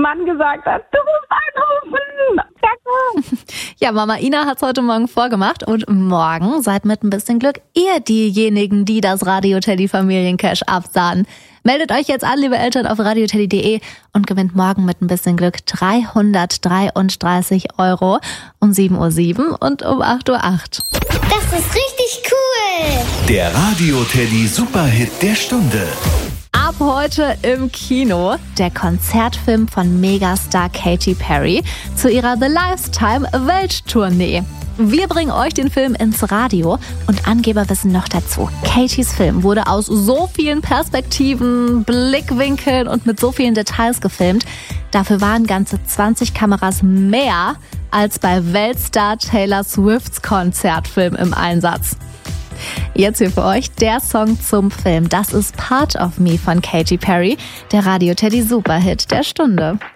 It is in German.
Mann gesagt hat, du musst anrufen. Danke. Ja, Mama Ina hat's heute Morgen vorgemacht und morgen seid mit ein bisschen Glück ihr diejenigen, die das Radio Teddy Familiencash absahnen. Meldet euch jetzt an, liebe Eltern, auf radioteddy.de und gewinnt morgen mit ein bisschen Glück 333 € um 7:07 Uhr und um 8:08 Uhr. Das ist richtig cool. Der Radio Teddy Superhit der Stunde. Ab heute im Kino der Konzertfilm von Megastar Katy Perry zu ihrer The Lifetime Welttournee. Wir bringen euch den Film ins Radio und Angeberwissen noch dazu. Katys Film wurde aus so vielen Perspektiven, Blickwinkeln und mit so vielen Details gefilmt. Dafür waren ganze 20 Kameras mehr als bei Weltstar Taylor Swifts Konzertfilm im Einsatz. Jetzt hier für euch der Song zum Film. Das ist Part of Me von Katy Perry, der Radio Teddy Superhit der Stunde.